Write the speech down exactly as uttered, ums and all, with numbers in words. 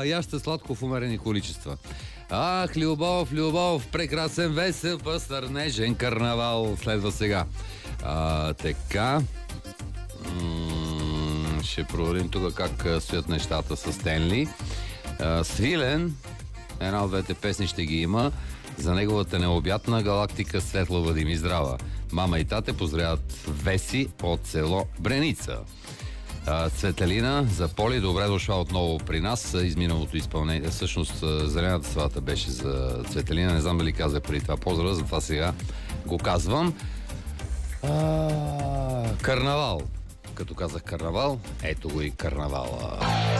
яща сладко в умерени количества. Ах, любов, любов, прекрасен, весел, пъстър, нежен карнавал. Следва сега. А, така. М- ще проверим тук как стоят нещата с Стенли. А, Свилен, една от двете песни ще ги има. За неговата необятна галактика светла бъди ми здрава. Мама и тате поздравят Веси от село Бреница. Цветелина за Поли, добре дошла отново при нас. Изминалото изпълнение, всъщност зелената свата беше за Цветелина. Не знам дали казах преди това поздрава, затова сега го казвам. А, карнавал. Като казах карнавал, ето го и карнавала.